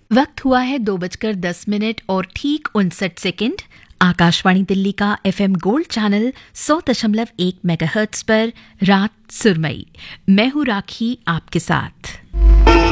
वक्त हुआ है 2:10 और ठीक 59 सेकंड। आकाशवाणी दिल्ली का एफएम गोल्ड चैनल 100.1 मेगाहर्ट्ज पर रात सुरमई। मैं हूं राखी आपके साथ।